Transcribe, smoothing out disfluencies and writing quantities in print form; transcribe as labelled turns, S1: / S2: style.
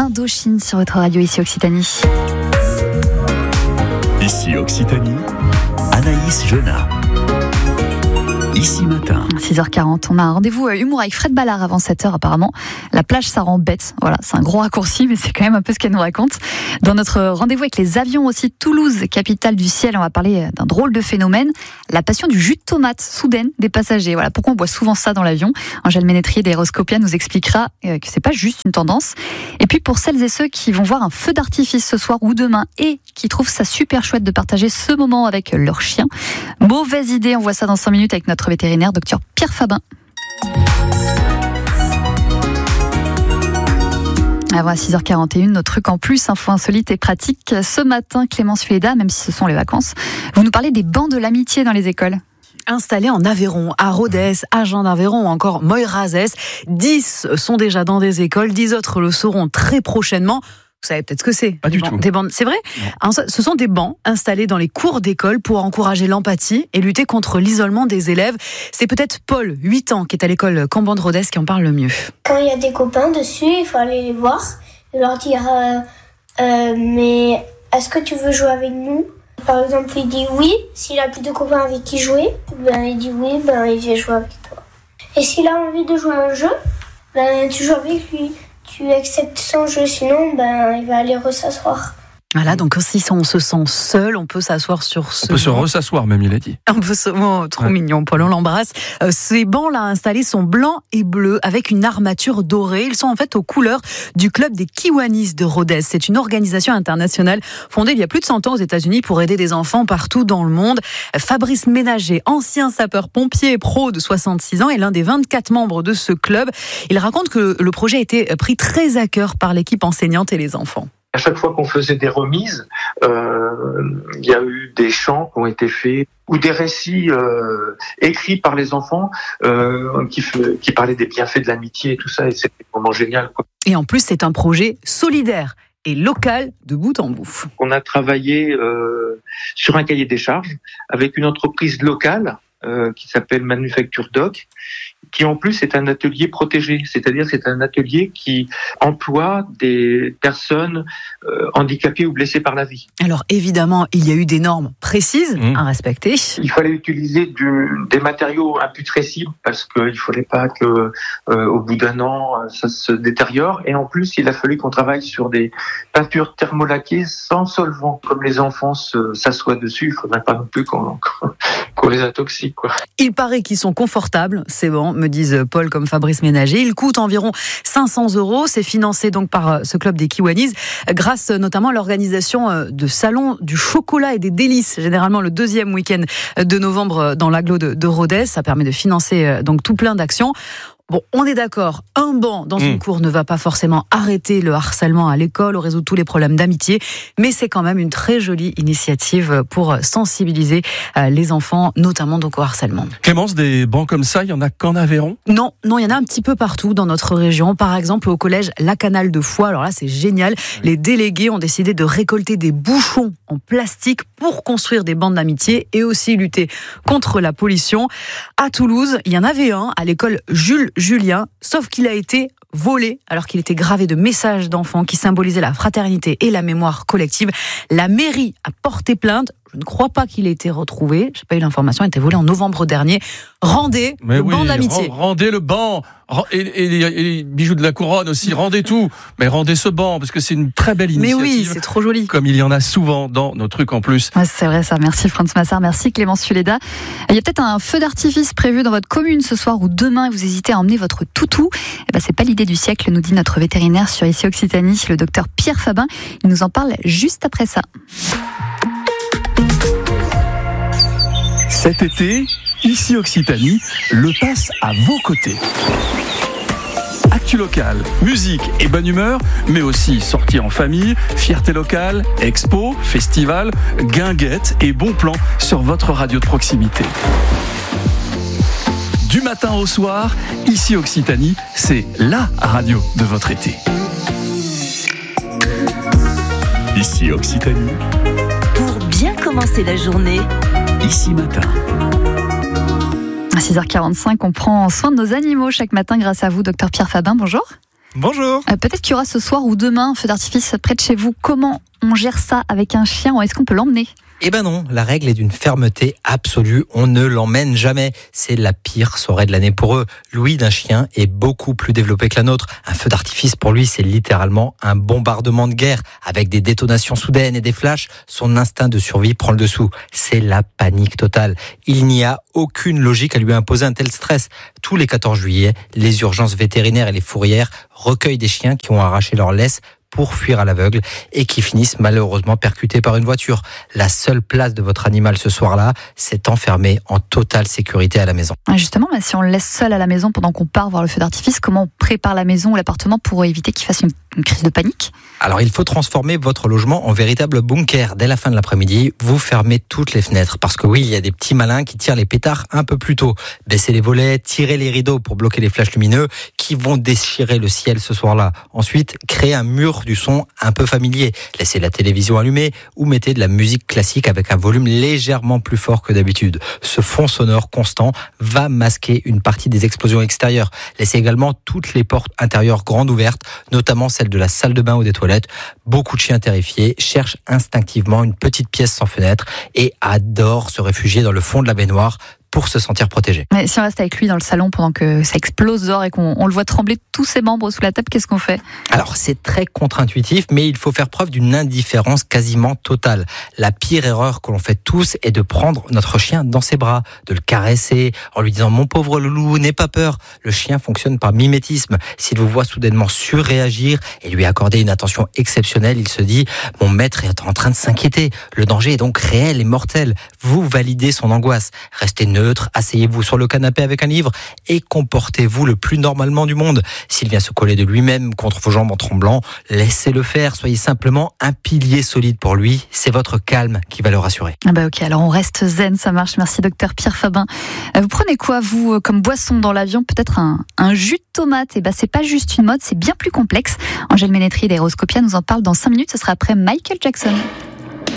S1: Indochine sur votre radio ici Occitanie.
S2: Ici Occitanie, Anaïs Genat. Ici matin.
S1: 6h40, on a un rendez-vous humour avec Fred Ballard avant 7h apparemment. La plage, ça rend bête. Voilà, c'est un gros raccourci, mais c'est quand même un peu ce qu'elle nous raconte. Dans notre rendez-vous avec les avions aussi, Toulouse, capitale du ciel, on va parler d'un drôle de phénomène, la passion du jus de tomate soudaine des passagers. Voilà, pourquoi on boit souvent ça dans l'avion. Angèle Ménétrier d'Aéroscopia nous expliquera que c'est pas juste une tendance. Et puis pour celles et ceux qui vont voir un feu d'artifice ce soir ou demain et qui trouvent ça super chouette de partager ce moment avec leur chien, mauvaise idée, on voit ça dans 5 minutes avec notre vétérinaire, docteur Pierre Fabin. Avant à 6h41, notre truc en plus, info insolite et pratique. Ce matin, Clémence Fuleda, même si ce sont les vacances, vous nous parlez des bancs de l'amitié dans les écoles.
S3: Installés en Aveyron, à Rodez, Agen d'Aveyron ou encore Moirazès. 10 sont déjà dans des écoles, 10 autres le seront très prochainement. Vous savez peut-être ce que c'est.
S4: Pas du tout.
S3: Des bancs, c'est vrai ? Alors, ce sont des bancs installés dans les cours d'école pour encourager l'empathie et lutter contre l'isolement des élèves. C'est peut-être Paul, 8 ans, qui est à l'école Camban de Rodez, qui en parle le mieux.
S5: Quand il y a des copains dessus, il faut aller les voir et leur dire mais est-ce que tu veux jouer avec nous ? Par exemple, il dit oui. S'il a plus de copains avec qui jouer, il dit oui, il vient jouer avec toi. Et s'il a envie de jouer à un jeu, tu joues avec lui. Tu acceptes son jeu, sinon il va aller s'asseoir.
S3: Voilà, donc si on se sent seul, on peut s'asseoir sur ce banc.
S4: On peut se ressasseoir même, il a dit.
S3: Trop mignon, Paul, on l'embrasse. Ces bancs-là installés sont blancs et bleus avec une armature dorée. Ils sont en fait aux couleurs du club des Kiwanis de Rodez. C'est une organisation internationale fondée il y a plus de 100 ans aux États-Unis pour aider des enfants partout dans le monde. Fabrice Ménager, ancien sapeur-pompier pro de 66 ans, est l'un des 24 membres de ce club. Il raconte que le projet a été pris très à cœur par l'équipe enseignante et les enfants.
S6: À chaque fois qu'on faisait des remises, il y a eu des chants qui ont été faits ou des récits écrits par les enfants qui parlaient des bienfaits de l'amitié et tout ça, et c'était vraiment génial, quoi.
S3: Et en plus, c'est un projet solidaire et local de bout en bout.
S6: On a travaillé sur un cahier des charges avec une entreprise locale qui s'appelle Manufacture Doc, qui en plus est un atelier protégé, c'est-à-dire c'est un atelier qui emploie des personnes handicapées ou blessées par la vie.
S3: Alors évidemment, il y a eu des normes précises à respecter.
S6: Il fallait utiliser des matériaux imputrescibles parce qu'il ne fallait pas que au bout d'un an ça se détériore, et en plus il a fallu qu'on travaille sur des peintures thermolaquées sans solvant. Comme les enfants s'assoient dessus, il ne faudrait pas non plus qu'on les intoxique, quoi.
S3: Il paraît qu'ils sont confortables, c'est bon, me disent Paul comme Fabrice Ménager. Ils coûtent environ 500 €. C'est financé donc par ce club des Kiwanis, grâce notamment à l'organisation de salons du chocolat et des délices, généralement le 2e week-end de novembre dans l'agglo de Rodez. Ça permet de financer donc tout plein d'actions. Bon, on est d'accord, un banc dans une cour ne va pas forcément arrêter le harcèlement à l'école ou résoudre tous les problèmes d'amitié, mais c'est quand même une très jolie initiative pour sensibiliser les enfants, notamment donc au harcèlement.
S4: Clémence, des bancs comme ça, il y en a qu'en Aveyron ?
S3: Non, il y en a un petit peu partout dans notre région. Par exemple, au collège La Canale de Foix, alors là c'est génial, les délégués ont décidé de récolter des bouchons en plastique pour construire des bancs d'amitié et aussi lutter contre la pollution. À Toulouse, il y en avait un à l'école Jules Julien, sauf qu'il a été volé alors qu'il était gravé de messages d'enfants qui symbolisaient la fraternité et la mémoire collective. La mairie a porté plainte. Je ne crois pas qu'il ait été retrouvé. J'ai pas eu l'information. Il a été volé en novembre dernier. Rendez le banc d'amitié.
S4: Rendez le banc. Et les bijoux de la couronne aussi. Rendez tout. Mais rendez ce banc parce que c'est une très belle initiative.
S3: Mais oui, c'est trop joli.
S4: Comme il y en a souvent dans nos trucs en plus.
S1: Ouais, c'est vrai ça. Merci Franz Massard. Merci Clémence Fuleda. Il y a peut-être un feu d'artifice prévu dans votre commune ce soir ou demain et vous hésitez à emmener votre toutou. C'est pas l'idée du siècle, nous dit notre vétérinaire sur ici Occitanie, le docteur Pierre Fabin. Il nous en parle juste après ça.
S2: Cet été, ici Occitanie, le passe à vos côtés. Actu locale, musique et bonne humeur, mais aussi sorties en famille, fierté locale, expo, festival, guinguettes et bons plans sur votre radio de proximité. Du matin au soir, ici Occitanie, c'est la radio de votre été. Ici Occitanie.
S7: Pour bien commencer la journée.
S2: Ici matin.
S1: À 6h45, on prend soin de nos animaux chaque matin grâce à vous, docteur Pierre Fabin. Bonjour.
S8: Bonjour.
S1: Peut-être qu'il y aura ce soir ou demain un feu d'artifice près de chez vous. Comment on gère ça avec un chien, ou est-ce qu'on peut l'emmener ?
S8: Eh ben non, la règle est d'une fermeté absolue, on ne l'emmène jamais. C'est la pire soirée de l'année pour eux. L'ouïe d'un chien est beaucoup plus développée que la nôtre. Un feu d'artifice pour lui, c'est littéralement un bombardement de guerre. Avec des détonations soudaines et des flashs, son instinct de survie prend le dessous. C'est la panique totale. Il n'y a aucune logique à lui imposer un tel stress. Tous les 14 juillet, les urgences vétérinaires et les fourrières recueillent des chiens qui ont arraché leur laisse pour fuir à l'aveugle et qui finissent malheureusement percutés par une voiture. La seule place de votre animal ce soir-là, c'est enfermé en totale sécurité à la maison.
S1: Justement, si on le laisse seul à la maison pendant qu'on part voir le feu d'artifice, comment on prépare la maison ou l'appartement pour éviter qu'il fasse une crise de panique ?
S8: Alors il faut transformer votre logement en véritable bunker. Dès la fin de l'après-midi, vous fermez toutes les fenêtres parce que oui, il y a des petits malins qui tirent les pétards un peu plus tôt. Baissez les volets, tirez les rideaux pour bloquer les flashs lumineux qui vont déchirer le ciel ce soir-là. Ensuite, créez un mur du son un peu familier. Laissez la télévision allumée ou mettez de la musique classique avec un volume légèrement plus fort que d'habitude. Ce fond sonore constant va masquer une partie des explosions extérieures. Laissez également toutes les portes intérieures grandes ouvertes, notamment celle de la salle de bain ou des toilettes. Beaucoup de chiens terrifiés cherchent instinctivement une petite pièce sans fenêtre et adorent se réfugier dans le fond de la baignoire pour se sentir protégé.
S1: Mais si on reste avec lui dans le salon pendant que ça explose dehors et qu'on le voit trembler tous ses membres sous la table, qu'est-ce qu'on fait ?
S8: Alors c'est très contre-intuitif, mais il faut faire preuve d'une indifférence quasiment totale. La pire erreur que l'on fait tous est de prendre notre chien dans ses bras, de le caresser en lui disant « Mon pauvre loulou, n'aie pas peur ». Le chien fonctionne par mimétisme. S'il vous voit soudainement surréagir et lui accorder une attention exceptionnelle, il se dit « Mon maître est en train de s'inquiéter ». Le danger est donc réel et mortel. Vous validez son angoisse. Restez neutre, asseyez-vous sur le canapé avec un livre et comportez-vous le plus normalement du monde. S'il vient se coller de lui-même contre vos jambes en tremblant, laissez-le faire. Soyez simplement un pilier solide pour lui. C'est votre calme qui va le rassurer.
S1: Ok, alors on reste zen, ça marche. Merci docteur Pierre Fabin. Vous prenez quoi, vous, comme boisson dans l'avion ? Peut-être un jus de tomate. C'est pas juste une mode, c'est bien plus complexe. Angèle Ménétry d'Aéroscopia nous en parle dans 5 minutes. Ce sera après Michael Jackson.